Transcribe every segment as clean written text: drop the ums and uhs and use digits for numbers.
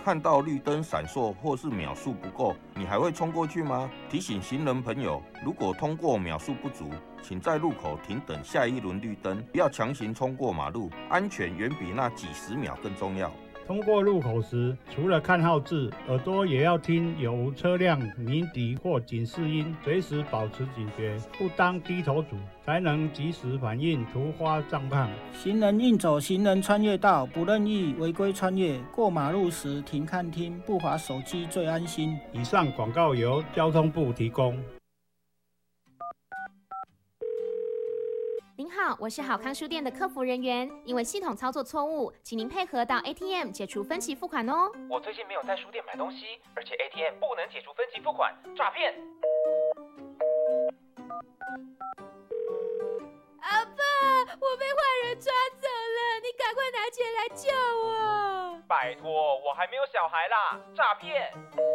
看到绿灯闪烁或是秒数不够，你还会冲过去吗？提醒行人朋友，如果通过秒数不足，请在路口停等下一轮绿灯，不要强行冲过马路，安全远比那几十秒更重要。 通过路口时，除了看号志，耳朵也要听有无车辆鸣笛或警示音，随时保持警觉，不当低头族，才能及时反应突发状况。 行人应走行人穿越道，不任意违规穿越。过马路时停看听，不滑手机最安心。 以上广告由交通部提供。 您好，我是好康书店的客服人员，因为系统操作错误，请您配合到 ATM 解除分期付款哦。 我最近没有在书店买东西，而且 ATM 不能解除分期付款，诈骗！ 阿爸，我被坏人抓走了，你赶快拿钱来救我！ 拜托，我还没有小孩啦，诈骗！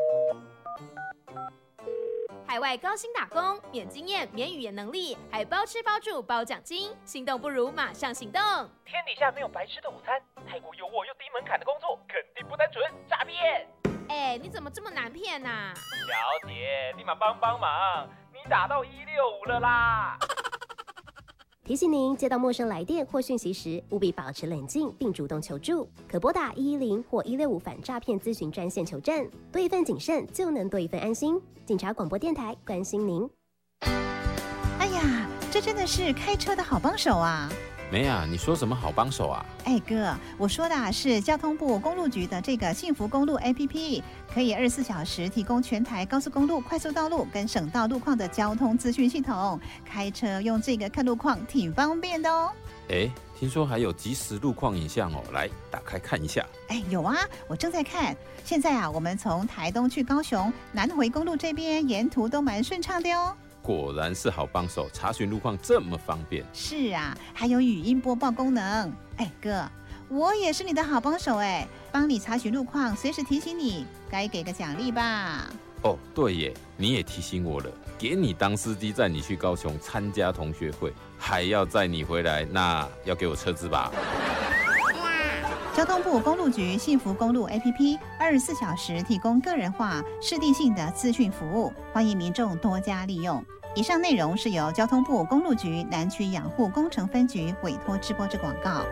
海外高薪打工，免经验、免语言能力，还包吃包住包奖金，心动不如马上行动！ 天底下没有白吃的午餐，泰国有我又低门槛的工作，肯定不单纯，诈骗！ 你怎么这么难骗啊？ 小姐，立马帮忙，你打到165了啦！ 提醒您，接到陌生来电或讯息时，务必保持冷静并主动求助，可拨打110或165反诈骗咨询专线求证。多一份谨慎，就能多一份安心。警察广播电台关心您。 哎呀，这真的是开车的好帮手啊！ 没啊，你说什么好帮手啊？ 哎哥，我说的是交通部公路局的这个幸福公路 APP， 可以24小时提供全台高速公路、快速道路跟省道路况的交通资讯系统。开车用这个看路况挺方便的哦。 哎，听说还有即时路况影像哦，来打开看一下。 哎，有啊，我正在看。现在啊，我们从台东去高雄南回公路这边沿途都蛮顺畅的哦。 果然是好帮手，查询路况这么方便。 是啊，还有语音播报功能。哎哥，我也是你的好帮手哎，帮你查询路况，随时提醒你，该给个奖励吧。 哦，对耶，你也提醒我了，给你当司机载你去高雄参加同学会，还要载你回来，那要给我车资吧。 交通部公路局幸福公路 APP 24小时提供个人化、适地性的资讯服务，欢迎民众多加利用。以上内容是由交通部公路局南区养护工程分局委托直播之广告。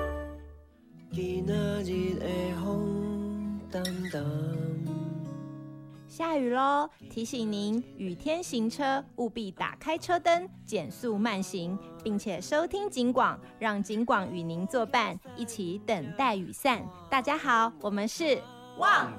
下雨咯，提醒您雨天行车务必打开车灯，减速慢行，并且收听警广，让警广与您作伴，一起等待雨散。大家好，我们是旺